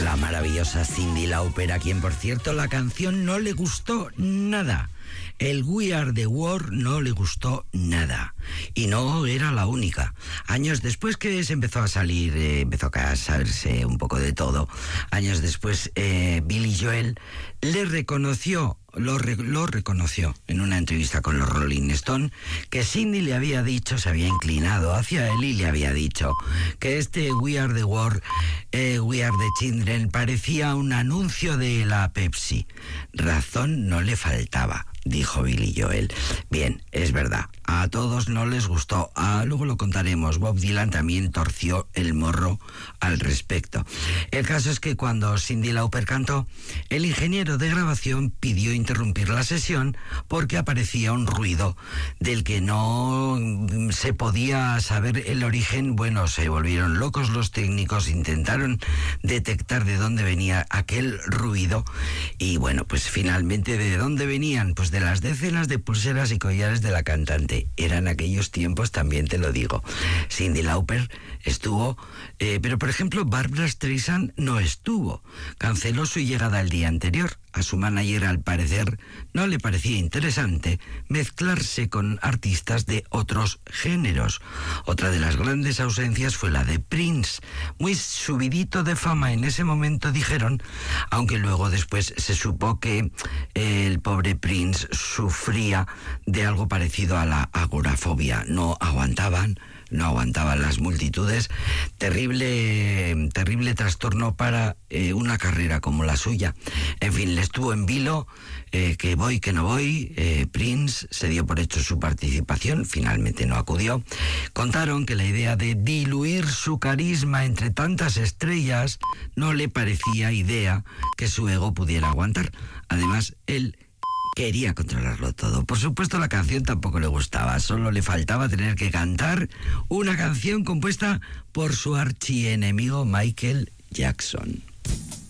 la maravillosa Cyndi Lauper, a quien, por cierto, la canción no le gustó nada. El We Are the World no le gustó nada. Y no era la única. Años después que se empezó a salir, empezó a saberse un poco de todo, años después Billy Joel le reconoció, lo reconoció en una entrevista con los Rolling Stone, que Cyndi le había dicho, se había inclinado hacia él y le había dicho que este We Are the World, We Are the Children, parecía un anuncio de la Pepsi. Razón no le faltaba, dijo Billy Joel. Bien, es verdad, a todos no les gustó. Luego lo contaremos. Bob Dylan también torció el morro al respecto. El caso es que cuando Cyndi Lauper cantó, el ingeniero de grabación pidió interrumpir la sesión porque aparecía un ruido del que no se podía saber el origen. Bueno, se volvieron locos los técnicos, intentaron detectar de dónde venía aquel ruido y bueno, pues finalmente ¿de dónde venían? Pues de las decenas de pulseras y collares de la cantante. Eran aquellos tiempos, también te lo digo. Cyndi Lauper estuvo, pero por ejemplo Barbra Streisand no estuvo. Canceló su llegada el día anterior. A su manager, al parecer, no le parecía interesante mezclarse con artistas de otros géneros. Otra de las grandes ausencias fue la de Prince, muy subidito de fama en ese momento, dijeron, aunque luego después se supo que el pobre Prince sufría de algo parecido a la agorafobia. No aguantaban las multitudes. Terrible trastorno para una carrera como la suya. En fin, le estuvo en vilo, que voy, que no voy. Prince se dio por hecho su participación, finalmente no acudió. Contaron que la idea de diluir su carisma entre tantas estrellas no le parecía idea que su ego pudiera aguantar. Además, él quería controlarlo todo. Por supuesto, la canción tampoco le gustaba. Solo le faltaba tener que cantar una canción compuesta por su archienemigo Michael Jackson.